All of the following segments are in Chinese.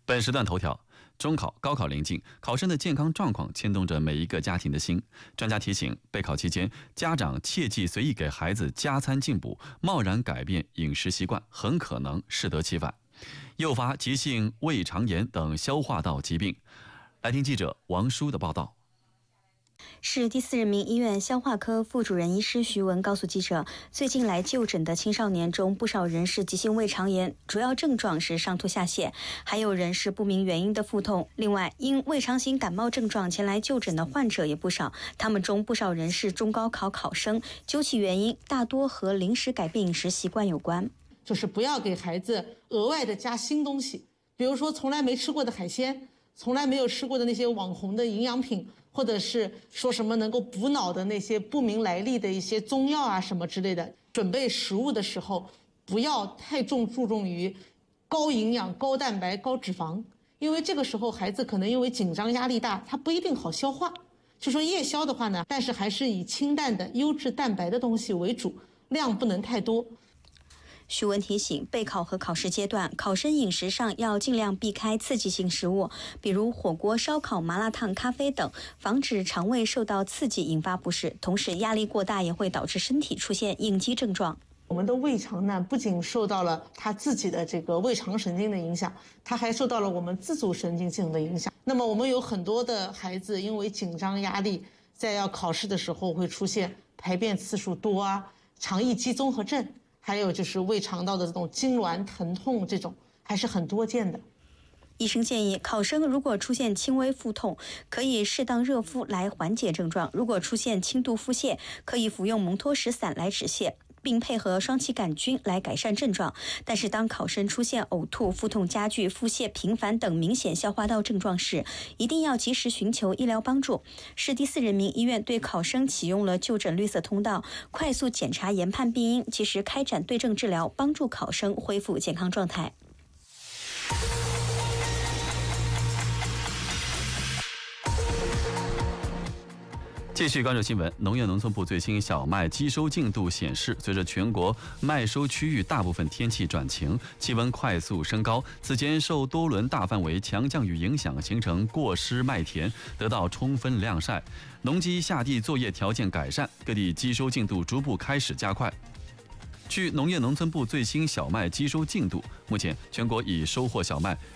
本时段头条：中考、高考临近，考生的健康状况牵动着每一个家庭的心。专家提醒，备考期间，家长切忌随意给孩子加餐进补，贸然改变饮食习惯，很可能适得其反，诱发急性胃肠炎等消化道疾病。来听记者王舒的报道。 市第4人民医院消化科副主任医师徐文告诉记者，最近来就诊的青少年中，不少人是急性胃肠炎，主要症状是上吐下泻，还有人是不明原因的腹痛。另外，因胃肠型感冒症状前来就诊的患者也不少，他们中不少人是中高考考生，究其原因，大多和临时改变饮食习惯有关。 就是不要给孩子额外的加新东西，比如说从来没吃过的海鲜，从来没有吃过的那些网红的营养品，或者是说什么能够补脑的那些不明来历的一些中药啊什么之类的。准备食物的时候，不要太注重于高营养、高蛋白、高脂肪，因为这个时候孩子可能因为紧张压力大，他不一定好消化。就说夜宵的话呢，但是还是以清淡的优质蛋白的东西为主，量不能太多。 徐文提醒，备考和考试阶段，考生饮食上要尽量避开刺激性食物，比如火锅、烧烤、麻辣烫、咖啡等，防止肠胃受到刺激引发不适。同时，压力过大也会导致身体出现应激症状。 我们的胃肠呢，不仅受到了它自己的这个胃肠神经的影响，它还受到了我们自主神经系统的影响。那么我们有很多的孩子因为紧张压力，在要考试的时候会出现排便次数多啊、肠易激综合症，还有就是胃肠道的这种痉挛疼痛，这种还是很多见的。 医生建议，考生如果出现轻微腹痛，可以适当热敷来缓解症状；如果出现轻度腹泻，可以服用蒙脱石散来止泻，并配合双歧杆菌来改善症状。但是当考生出现呕吐、腹痛加剧、腹泻频繁等明显消化道症状时，一定要及时寻求医疗帮助。市第4人民医院对考生启用了就诊绿色通道，快速检查研判病因，及时开展对症治疗，帮助考生恢复健康状态。 继续关注新闻，农业农村部最新小麦机收进度显示，随着全国麦收区域大部分天气转晴，气温快速升高，此前受多轮大范围强降雨影响形成过湿麦田得到充分晾晒，农机下地作业条件改善，各地机收进度逐步开始加快。据农业农村部最新小麦机收进度，目前全国已收获小麦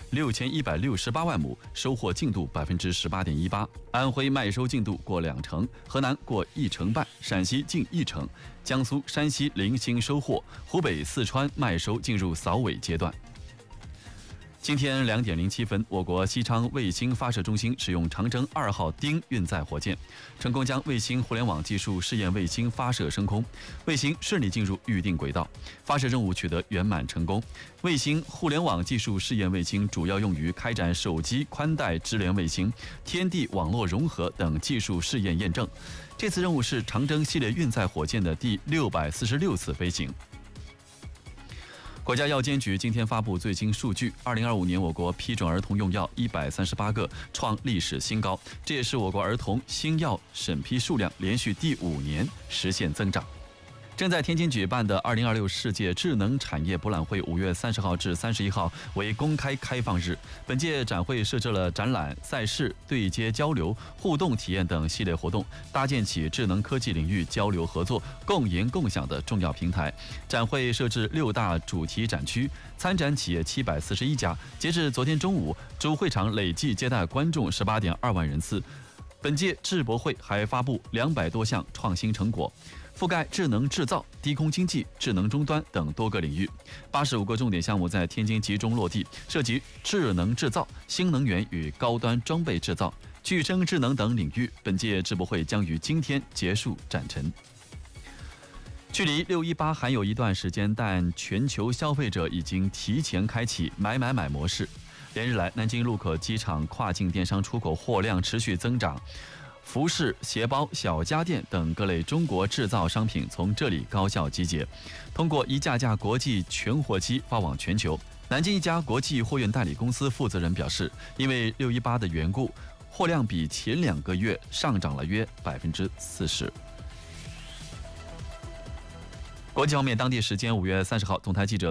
6168万亩，收获进度18.18%。安徽麦收进度过20%，河南过1成半，陕西近1成，江苏、山西零星收获，湖北、四川麦收进入扫尾阶段。今天2点07分，我国西昌卫星发射中心使用长征2号丁运载火箭，成功将卫星互联网技术试验卫星发射升空，卫星顺利进入预定轨道，发射任务取得圆满成功。卫星互联网技术试验卫星主要用于开展手机宽带支联卫星、天地网络融合等技术试验验证。这次任务是长征系列运载火箭的第646次飞行。国家药监局今天发布最新数据，2025年我国批准儿童用药138个，创历史新高，这也是我国儿童新药审批数量连续第5年实现增长。正在天津举办的2026世界智能产业博览会5月30号至31号为公开开放日。本届展会设置了展览、赛事、对接交流、互动体验等系列活动，搭建起智能科技领域交流合作、共赢共享的重要平台。展会设置6大主题展区，参展企业741家。截至昨天中午，主会场累计接待观众18.2万人次。本届智博会还发布200多项创新成果，覆盖智能制造、低空经济、智能终端等多个领域。85个重点项目在天津集中落地，涉及智能制造、新能源与高端装备制造、具生智能等领域。本届智博会将于今天结束展陈。距离618还有一段时间，但全球消费者已经提前开启买模式。连日来，南京禄口机场跨境电商出口货量持续增长，服饰、鞋包、小家电等各类中国制造商品从这里高效集结，通过一架架国际全货机发往全球。南京一家国际货运代理公司负责人表示，因为618的缘故，货量比前2个月上涨了约40%。国际方面，当地时间5月30号，总台记者